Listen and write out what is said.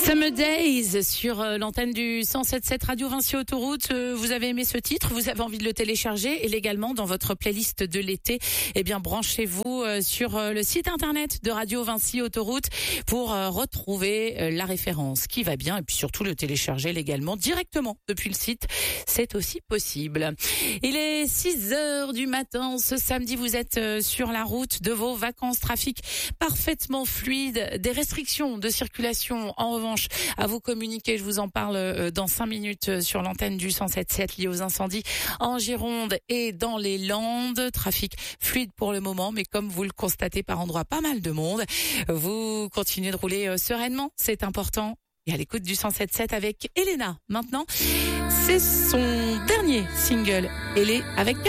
Summer Days sur l'antenne du 107.7 Radio Vinci Autoroute. Vous avez aimé ce titre, vous avez envie de le télécharger et légalement dans votre playlist de l'été. Eh bien, branchez-vous sur le site internet de Radio Vinci Autoroute pour retrouver la référence qui va bien et puis surtout le télécharger légalement directement depuis le site. C'est aussi possible. Il est 6h du matin. Ce samedi, vous êtes sur la route de vos vacances. Trafic parfaitement fluide. Des restrictions de circulation en revanche à vous communiquer. Je vous en parle dans 5 minutes sur l'antenne du 107.7 lié aux incendies en Gironde et dans les Landes. Trafic fluide pour le moment, mais comme vous le constatez par endroits, pas mal de monde. Vous continuez de rouler sereinement, c'est important. Et à l'écoute du 107.7 avec Elena. Maintenant, c'est son dernier single. Elle est avec